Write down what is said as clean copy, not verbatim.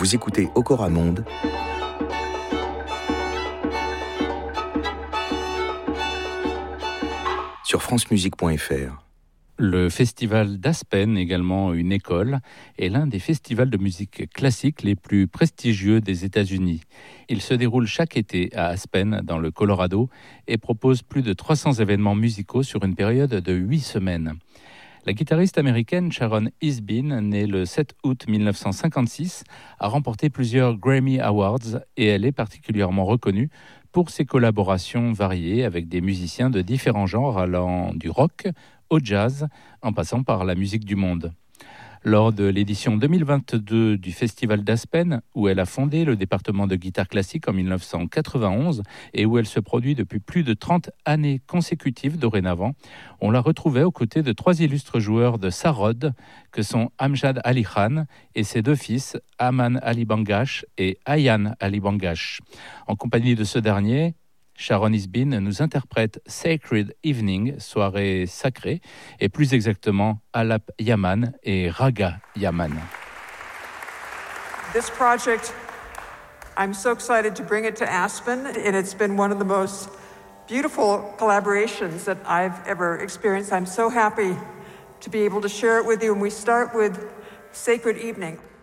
Vous écoutez Okora Monde sur francemusique.fr. Le festival d'Aspen, également une école, est l'un des festivals de musique classique les plus prestigieux des États-Unis. Il se déroule chaque été à Aspen, dans le Colorado, et propose plus de 300 événements musicaux sur une période de 8 semaines. La guitariste américaine Sharon Isbin, née le 7 août 1956, a remporté plusieurs Grammy Awards et elle est particulièrement reconnue pour ses collaborations variées avec des musiciens de différents genres allant du rock au jazz, en passant par la musique du monde. Lors de l'édition 2022 du Festival d'Aspen, où elle a fondé le département de guitare classique en 1991 et où elle se produit depuis plus de 30 années consécutives dorénavant, on la retrouvait aux côtés de 3 illustres joueurs de sarod que sont Amjad Ali Khan et ses 2 fils, Aman Ali Bangash et Ayan Ali Bangash. En compagnie de ce dernier, Sharon Isbin nous interprète Sacred Evening, soirée sacrée, et plus exactement Alap Yaman et Raga Yaman. This project, I'm so excited to bring it to Aspen, and it's been one of the most beautiful collaborations that I've ever experienced. I'm so happy to be able to share it with you, and we start with Sacred Evening.